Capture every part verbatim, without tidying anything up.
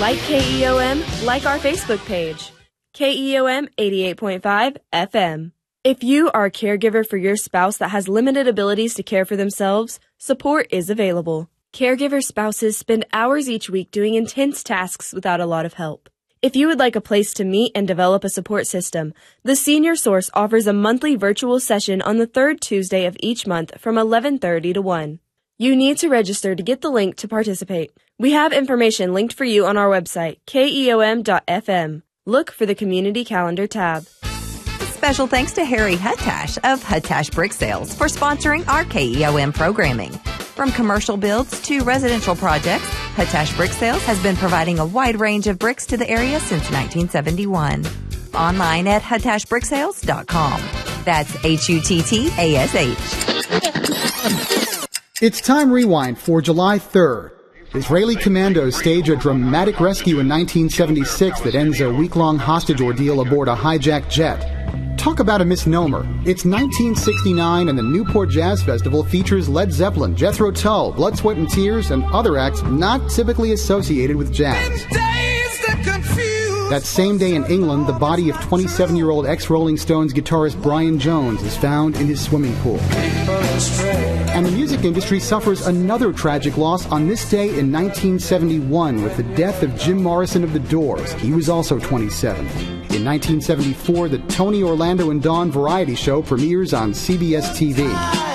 Like K E O M, like our Facebook page. K E O M eighty-eight point five F M. If you are a caregiver for your spouse that has limited abilities to care for themselves, support is available. Caregiver spouses spend hours each week doing intense tasks without a lot of help. If you would like a place to meet and develop a support system, the Senior Source offers a monthly virtual session on the third Tuesday of each month from eleven thirty to one. You need to register to get the link to participate. We have information linked for you on our website, K E O M dot F M. Look for the Community Calendar tab. Special thanks to Harry Huttash of Huttash Brick Sales for sponsoring our K E O M programming. From commercial builds to residential projects, Huttash Brick Sales has been providing a wide range of bricks to the area since nineteen seventy-one. Online at huttash brick sales dot com. That's H U T T A S H. It's Time Rewind for July third. Israeli commandos stage a dramatic rescue in nineteen seventy-six that ends a week-long hostage ordeal aboard a hijacked jet. Talk about a misnomer. It's nineteen sixty-nine and the Newport Jazz Festival features Led Zeppelin, Jethro Tull, Blood, Sweat and Tears, and other acts not typically associated with jazz. That same day in England, the body of twenty-seven-year-old ex-Rolling Stones guitarist Brian Jones is found in his swimming pool. And the music industry suffers another tragic loss on this day in nineteen seventy-one with the death of Jim Morrison of The Doors. He was also twenty-seven. In nineteen seventy-four, the Tony Orlando and Dawn variety show premieres on C B S T V.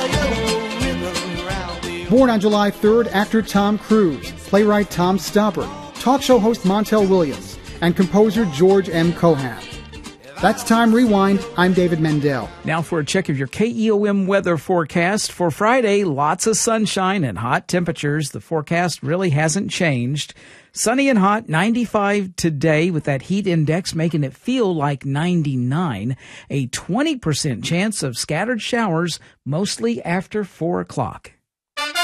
Born on July third, actor Tom Cruise, playwright Tom Stoppard, talk show host Montel Williams, and composer George M. Cohan. That's Time Rewind. I'm David Mendel. Now for a check of your K E O M weather forecast. For Friday, lots of sunshine and hot temperatures. The forecast really hasn't changed. Sunny and hot, ninety-five today with that heat index making it feel like ninety-nine. A twenty percent chance of scattered showers, mostly after four o'clock.